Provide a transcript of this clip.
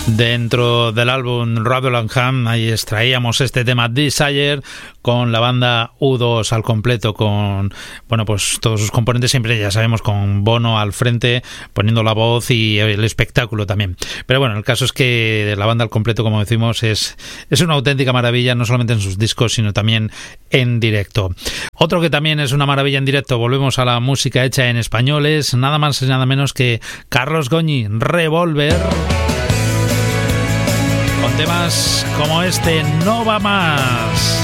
Dentro del álbum Rotherham, ahí extraíamos este tema Desire con la banda U2 al completo, con pues todos sus componentes, siempre ya sabemos, con Bono al frente poniendo la voz y el espectáculo también. Pero bueno, el caso es que la banda al completo, como decimos, es una auténtica maravilla, no solamente en sus discos sino también en directo. Otro que también es una maravilla en directo, volvemos a la música hecha en español, es nada más y nada menos que Carlos Goñi, Revolver, con temas como este, No va más.